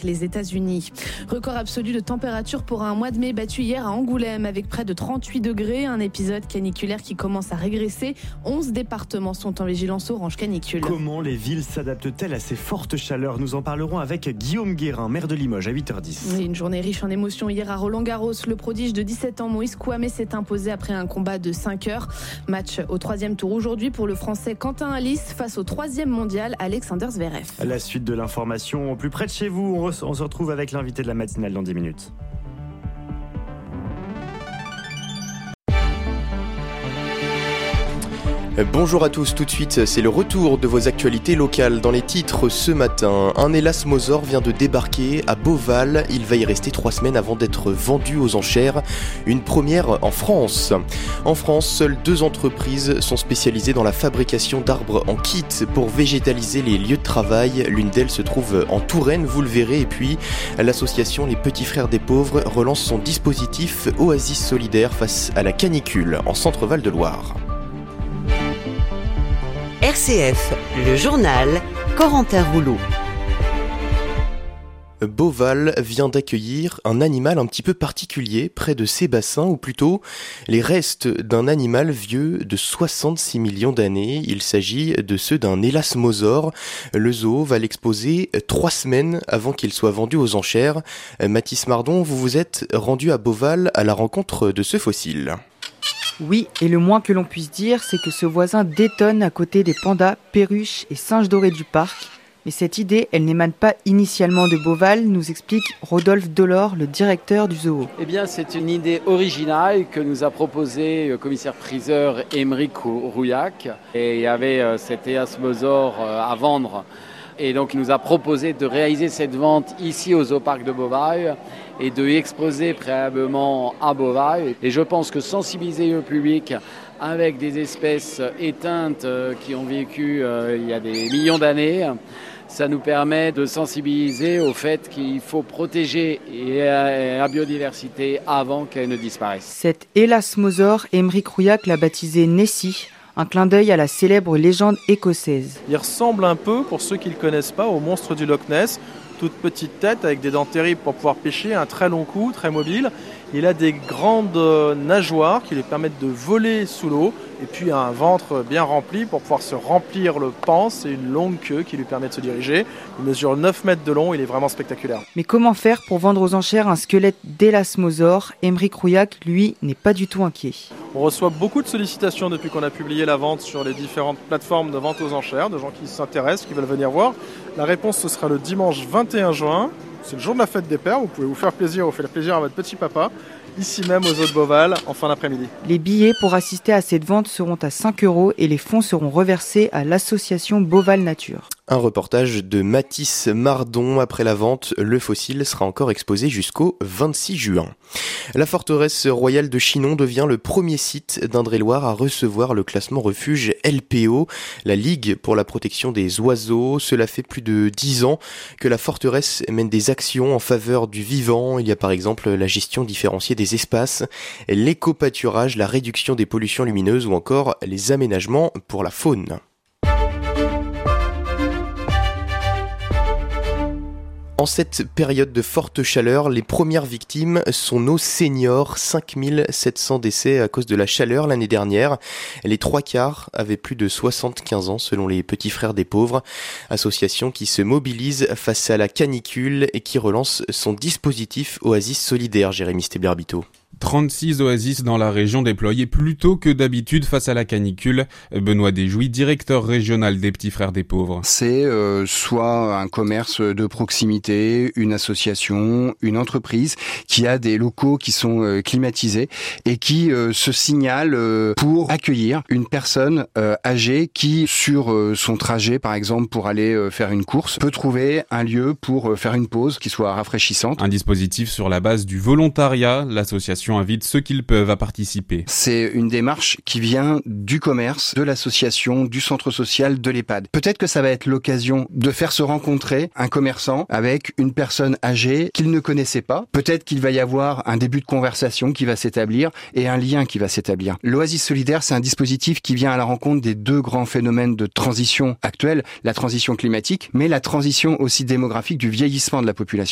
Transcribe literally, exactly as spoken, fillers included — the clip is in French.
avec les États-Unis. Record absolu de température pour un mois de mai battu hier à Angoulême avec près de trente-huit degrés. Un épisode caniculaire qui commence à régresser. onze départements sont en vigilance orange canicule. Comment les villes s'adaptent-elles à ces fortes chaleurs ? Nous en parlerons avec Guillaume Guérin, maire de Limoges, à huit heures dix. Une journée riche en émotions hier à Roland-Garros. Le prodige de dix-sept ans, Moïse Kouamé, s'est imposé après un combat de cinq heures. Match au troisième tour aujourd'hui pour le Français Quentin Alice face au troisième mondial Alexander Zverev. La suite de l'information plus près de chez vous. On, re- on se retrouve avec l'invité de la matinale dans dix minutes. Bonjour à tous, tout de suite, c'est le retour de vos actualités locales dans les titres ce matin. Un élasmosaure vient de débarquer à Beauval. Il va y rester trois semaines avant d'être vendu aux enchères. Une première en France. En France, seules deux entreprises sont spécialisées dans la fabrication d'arbres en kit pour végétaliser les lieux de travail. L'une d'elles se trouve en Touraine, vous le verrez. Et puis, l'association Les Petits Frères des Pauvres relance son dispositif Oasis Solidaire face à la canicule en Centre-Val de Loire. R C F, le journal, Corentin Rouleau. Beauval vient d'accueillir un animal un petit peu particulier près de ses bassins, ou plutôt les restes d'un animal vieux de soixante-six millions d'années. Il s'agit de ceux d'un élasmosaure. Le zoo va l'exposer trois semaines avant qu'il soit vendu aux enchères. Mathis Mardon, vous vous êtes rendu à Beauval à la rencontre de ce fossile. Oui, et le moins que l'on puisse dire, c'est que ce voisin détonne à côté des pandas, perruches et singes dorés du parc. Mais cette idée, elle n'émane pas initialement de Beauval, nous explique Rodolphe Delors, le directeur du zoo. Eh bien, c'est une idée originale que nous a proposé le commissaire-priseur Émeric Rouillac. Et il y avait cet élasmosaure à vendre. Et donc, il nous a proposé de réaliser cette vente ici au Zooparc de Beauval et de l'exposer préalablement à Beauval. Et je pense que sensibiliser le public avec des espèces éteintes qui ont vécu euh, il y a des millions d'années, ça nous permet de sensibiliser au fait qu'il faut protéger la biodiversité avant qu'elle ne disparaisse. Cet élasmosaure, Émeric Rouillac l'a baptisé Nessie. Un clin d'œil à la célèbre légende écossaise. Il ressemble un peu, pour ceux qui ne le connaissent pas, au monstre du Loch Ness. Toute petite tête avec des dents terribles pour pouvoir pêcher, un très long cou, très mobile. Il a des grandes nageoires qui lui permettent de voler sous l'eau et puis un ventre bien rempli pour pouvoir se remplir le panse et une longue queue qui lui permet de se diriger. Il mesure neuf mètres de long, il est vraiment spectaculaire. Mais comment faire pour vendre aux enchères un squelette d'élasmosaure ? Émeric Rouillac, lui, n'est pas du tout inquiet. On reçoit beaucoup de sollicitations depuis qu'on a publié la vente sur les différentes plateformes de vente aux enchères, de gens qui s'intéressent, qui veulent venir voir. La réponse, ce sera le dimanche vingt et un juin. C'est le jour de la fête des pères, vous pouvez vous faire plaisir, vous faites plaisir à votre petit papa, ici même aux zoo de Beauval, en fin d'après-midi. Les billets pour assister à cette vente seront à cinq euros et les fonds seront reversés à l'association Beauval Nature. Un reportage de Mathis Mardon. Après la vente, le fossile sera encore exposé jusqu'au vingt-six juin. La forteresse royale de Chinon devient le premier site d'Indre-et-Loire à recevoir le classement refuge L P O, la Ligue pour la protection des oiseaux. Cela fait plus de dix ans que la forteresse mène des actions en faveur du vivant. Il y a par exemple la gestion différenciée des espaces, l'éco-pâturage, la réduction des pollutions lumineuses ou encore les aménagements pour la faune. En cette période de forte chaleur, les premières victimes sont nos seniors. cinq mille sept cents décès à cause de la chaleur l'année dernière. Les trois quarts avaient plus de soixante-quinze ans selon les Petits Frères des Pauvres. Association qui se mobilise face à la canicule et qui relance son dispositif Oasis Solidaire. Jérémy Stébler-Biteau. trente-six oasis dans la région déployées plus tôt que d'habitude face à la canicule. Benoît Desjouy, directeur régional des Petits Frères des Pauvres. C'est euh, soit un commerce de proximité, une association, une entreprise qui a des locaux qui sont euh, climatisés et qui euh, se signale euh, pour accueillir une personne euh, âgée qui, sur euh, son trajet par exemple pour aller euh, faire une course, peut trouver un lieu pour euh, faire une pause qui soit rafraîchissante. Un dispositif sur la base du volontariat. L'association invite ceux qu'ils peuvent à participer. C'est une démarche qui vient du commerce, de l'association, du centre social, de l'EHPAD. Peut-être que ça va être l'occasion de faire se rencontrer un commerçant avec une personne âgée qu'il ne connaissait pas. Peut-être qu'il va y avoir un début de conversation qui va s'établir et un lien qui va s'établir. L'Oasis Solidaire, c'est un dispositif qui vient à la rencontre des deux grands phénomènes de transition actuelle, la transition climatique, mais la transition aussi démographique du vieillissement de la population.